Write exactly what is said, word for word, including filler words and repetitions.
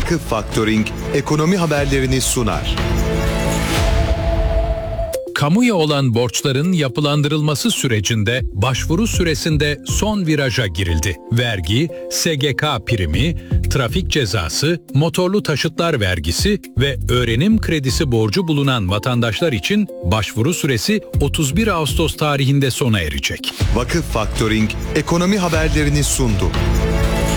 Vakıf Faktöring ekonomi haberlerini sunar. Kamuya olan borçların yapılandırılması sürecinde başvuru süresinde son viraja girildi. Vergi, S G K primi, trafik cezası, motorlu taşıtlar vergisi ve öğrenim kredisi borcu bulunan vatandaşlar için başvuru süresi otuz bir Ağustos tarihinde sona erecek. Vakıf Faktöring ekonomi haberlerini sundu.